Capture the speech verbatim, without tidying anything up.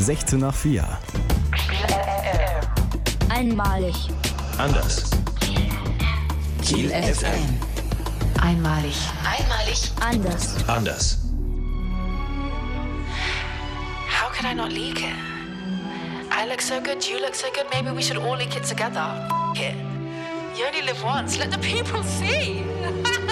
sechzehn nach vier. Einmalig. Anders. Kiel F M. Einmalig. Einmalig. Anders. Anders. How could I not leak it? I look so good, you look so good, maybe we should all leak it together. F- it. You only live once, let the people see.